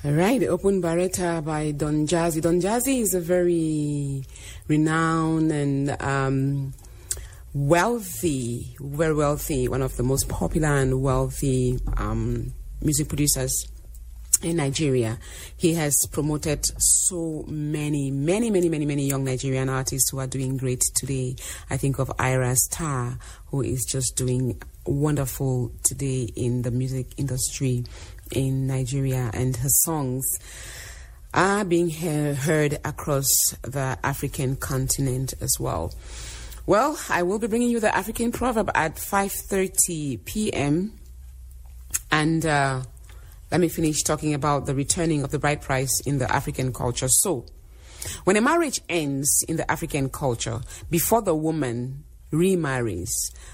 All right, the Open Barretta by Don Jazzy. Don Jazzy is a very renowned and wealthy, very wealthy, one of the most popular and wealthy music producers in Nigeria. He has promoted so many young Nigerian artists who are doing great today. I think of Ira Star, who is just doing wonderful today in the music industry in Nigeria, and her songs are being heard across the African continent as well. Well, I will be bringing you the African proverb at 5:30 p.m. and let me finish talking about the returning of the bride price in the African culture. So, when a marriage ends in the African culture, before the woman remarries,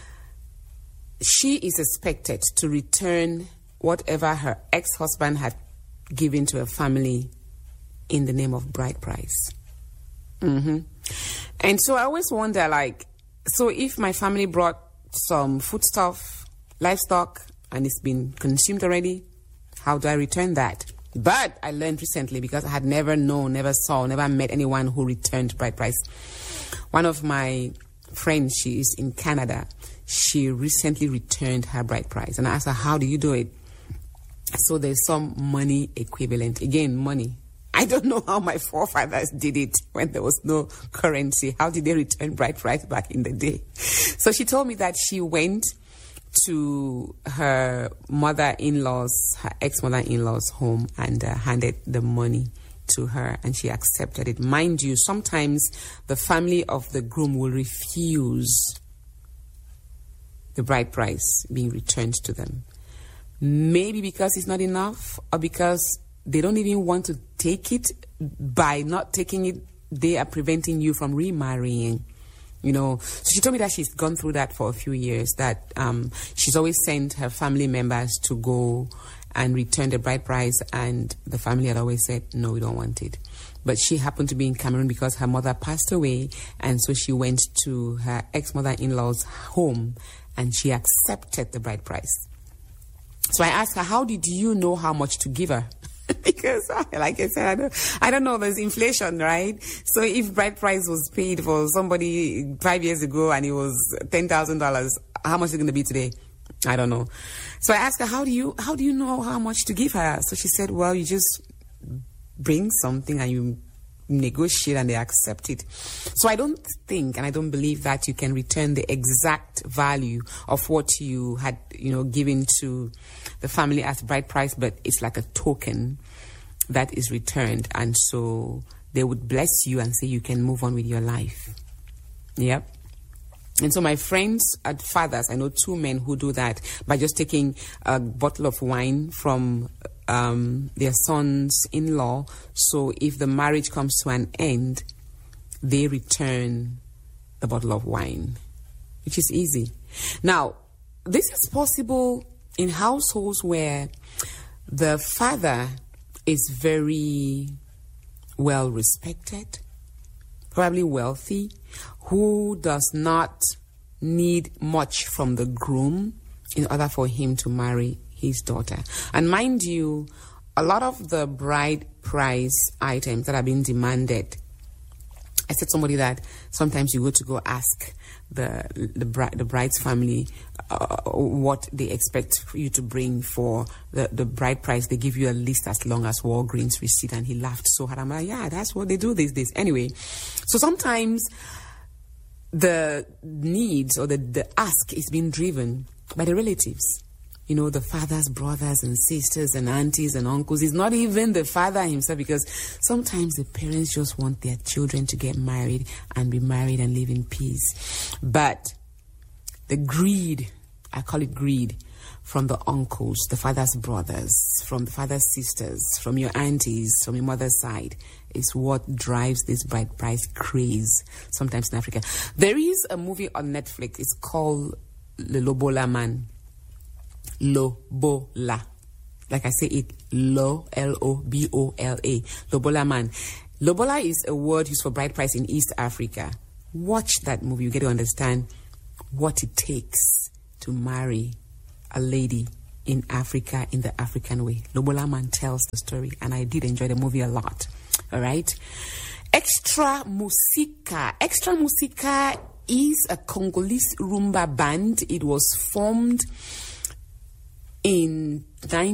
she is expected to return whatever her ex-husband had given to her family in the name of bride price. And so I always wonder, so if my family brought some foodstuff, livestock, and it's been consumed already, how do I return that? But I learned recently, because I had never known, never met anyone who returned bride price. One of my friends, she is in Canada. She recently returned her bride price. And I asked her, how do you do it? So there's some money equivalent. Again, money. I don't know how my forefathers did it when there was no currency. How did they return bride price back in the day? So she told me that she went to her mother-in-law's, her ex-mother-in-law's home and handed the money to her, and she accepted it. Mind you, sometimes the family of the groom will refuse the bride price being returned to them. Maybe because it's not enough, or because they don't even want to take it. By not taking it, they are preventing you from remarrying. So she told me that she's gone through that for a few years, that she's always sent her family members to go and return the bride price, and the family had always said, no, we don't want it. But she happened to be in Cameroon because her mother passed away, and so she went to her ex-mother-in-law's home, and she accepted the bride price. So I asked her, how did you know how much to give her? Because, like I said, I don't know, there's inflation, right? So if bride price was paid for somebody 5 years ago and it was $10,000, how much is it going to be today? I don't know. So I asked her, how do you know how much to give her? So she said, well, you just bring something and you negotiate and they accept it. So I don't think and I don't believe that you can return the exact value of what you had, given to the family as bride price, but it's like a token that is returned, and so they would bless you and say you can move on with your life. Yep. And so my friends and fathers, I know two men who do that by just taking a bottle of wine from their sons-in-law. So if the marriage comes to an end, they return the bottle of wine, which is easy. Now, this is possible in households where the father is very well respected, probably wealthy, who does not need much from the groom in order for him to marry his daughter. And mind you, a lot of the bride price items that are being demanded, I said somebody that sometimes you go ask the bride's family what they expect you to bring for the bride price. They give you a list as long as Walgreens receipt, and he laughed so hard. I'm like, yeah, that's what they do these days. Anyway, so sometimes the needs or the ask is being driven by the relatives. The father's brothers and sisters and aunties and uncles. It's not even the father himself, because sometimes the parents just want their children to get married and be married and live in peace. But the greed, I call it greed, from the uncles, the father's brothers, from the father's sisters, from your aunties, from your mother's side, is what drives this bride price craze sometimes in Africa. There is a movie on Netflix. It's called Le Lobola Man. Lobola. Like I say it, Lobola. Lobola Man. Lobola is a word used for bride price in East Africa. Watch that movie. You get to understand what it takes to marry a lady in Africa in the African way. Lobola Man tells the story, and I did enjoy the movie a lot. All right. Extra Musica. Extra Musica is a Congolese rumba band. It was formed in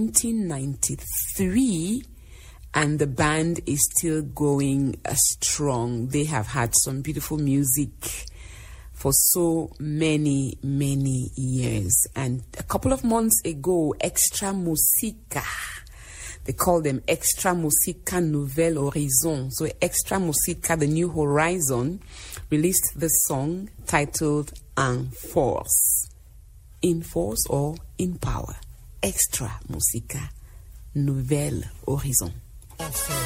1993, and the band is still going strong. They have had some beautiful music for so many, many years. And a couple of months ago, Extra Musica, they call them Extra Musica Nouvel Horizon. So Extra Musica, the New Horizon, released the song titled En Force. In force or in power. Extra Musica Nouvel Horizon.